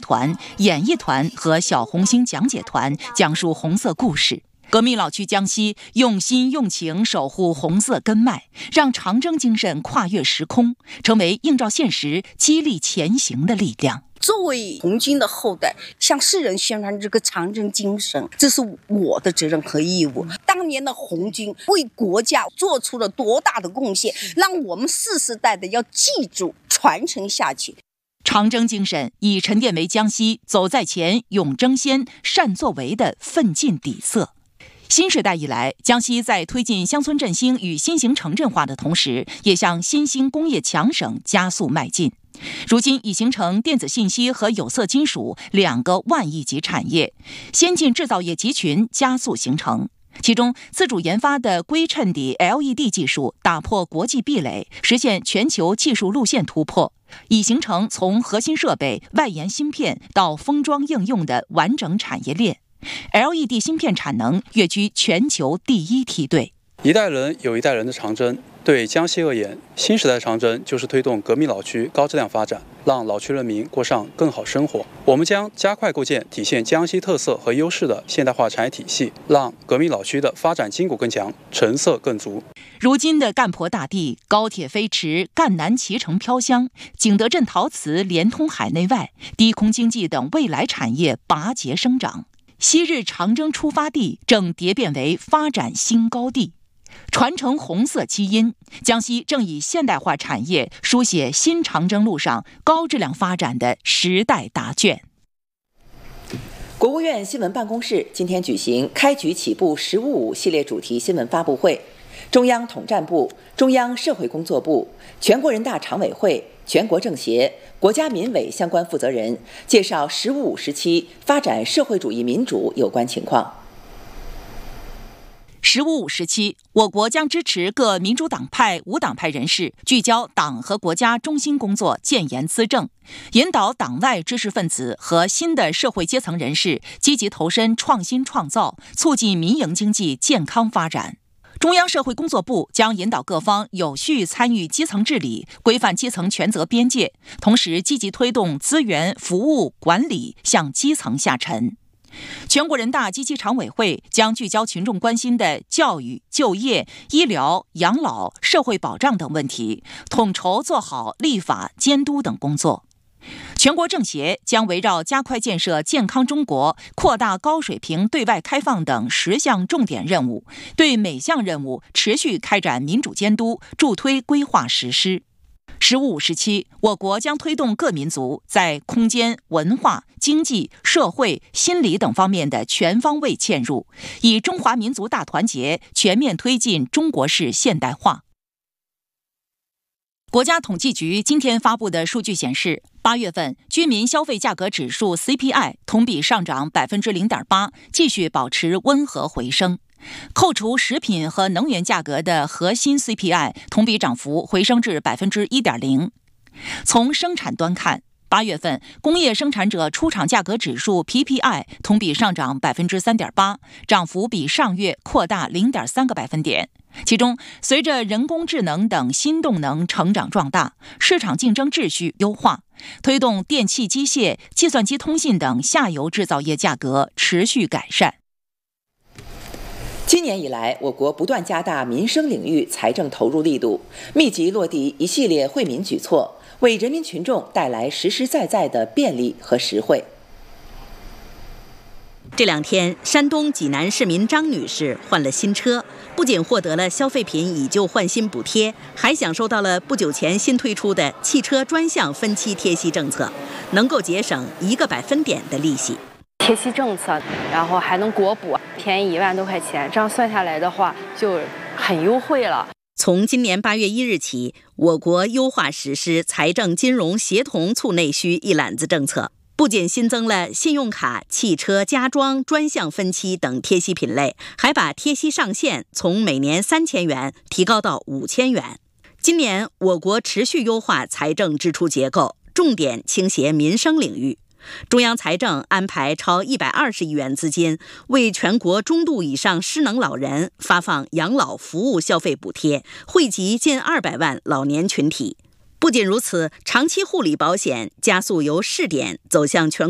团、演艺团和小红星讲解团讲述红色故事。革命老区江西用心用情守护红色根脉，让长征精神跨越时空，成为映照现实、激励前行的力量。 作为红军的后代，向世人宣传这个长征精神，这是我的责任和义务。当年的红军为国家做出了多大的贡献，让我们世世代代要记住、传承下去。 长征精神已沉淀为江西走在前、勇争先、善作为的奋进底色。新时代以来，江西在推进乡村振兴与新型城镇化的同时，也向新兴工业强省加速迈进。如今已形成电子信息和有色金属2个万亿级产业，先进制造业集群加速形成。其中，自主研发的硅衬底 LED 技术打破国际壁垒，实现全球技术路线突破，已形成从核心设备、外延芯片到封装应用的完整产业链。LED 芯片产能跃居全球第1梯队。 一代人有一代人的长征，对江西而言，新时代长征就是推动革命老区高质量发展，让老区人民过上更好生活。我们将加快构建体现江西特色和优势的现代化产业体系，让革命老区的发展筋骨更强，成色更足。 如今的赣婆大地、高铁飞驰、赣南脐橙飘香、景德镇陶瓷连通海内外，低空经济等未来产业拔节生长。昔日长征出发地正蝶变为发展新高地，传承红色基因，江西正以现代化产业书写新长征路上高质量发展的时代答卷。 国务院新闻办公室今天举行开局起步“15.5”系列主题新闻发布会，中央统战部、中央社会工作部、全国人大常委会、全国政协、国家民委相关负责人介绍“15.5”时期发展社会主义民主有关情况。 15.5时期，我国将支持各民主党派、无党派人士聚焦党和国家中心工作，建言资政，引导党外知识分子和新的社会阶层人士积极投身创新创造，促进民营经济健康发展。中央社会工作部将引导各方有序参与基层治理，规范基层权责边界，同时积极推动资源、服务、管理向基层下沉。全国人大及其常委会将聚焦群众关心的教育、就业、医疗、养老、社会保障等问题，统筹做好立法、监督等工作。全国政协将围绕加快建设健康中国、扩大高水平对外开放等10项重点任务，对每项任务持续开展民主监督，助推规划实施。15.5时期，我国将推动各民族在空间、文化、经济、社会、心理等方面的全方位嵌入，以中华民族大团结全面推进中国式现代化。国家统计局今天发布的数据显示，8月份居民消费价格指数 CPI 同比上涨 0.8%， 继续保持温和回升。扣除食品和能源价格的核心 CPI 同比涨幅回升至 1.0%。 从生产端看，8月份工业生产者出厂价格指数 PPI 同比上涨 3.8%， 涨幅比上月扩大 0.3个百分点。其中，随着人工智能等新动能成长壮大，市场竞争秩序优化，推动电气机械、计算机通信等下游制造业价格持续改善。 今年以来，我国不断加大民生领域财政投入力度，密集落地一系列惠民举措，为人民群众带来实实在在的便利和实惠。 这2天，山东济南市民张女士换了新车，不仅获得了消费品以旧换新补贴，还享受到了不久前新推出的汽车专项分期贴息政策，能够节省1个百分点的利息。 贴息政策，然后还能国补，便宜1万多块钱，这样算下来的话就很优惠了。 从今年8月1日起，我国优化实施财政金融协同促内需一揽子政策，不仅新增了信用卡、汽车、家装专项分期等贴息品类，还把贴息上限从每年3000元提高到5000元。今年我国持续优化财政支出结构，重点倾斜民生领域。中央财政安排超120亿元资金，为全国中度以上失能老人发放养老服务消费补贴，惠及近200万老年群体。不仅如此，长期护理保险加速由试点走向全